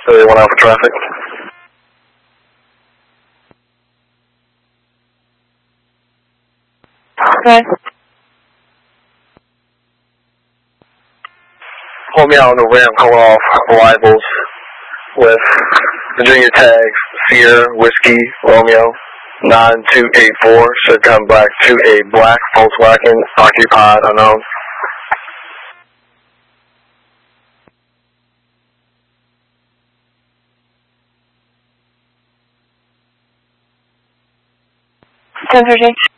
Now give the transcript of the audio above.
1 Alpha traffic. Okay. Hold me out on the rim, calling off arrivals with Virginia tags, Sierra, Whiskey, Romeo, 9284, should come back to a black Volkswagen, occupied, unknown. Ten 13.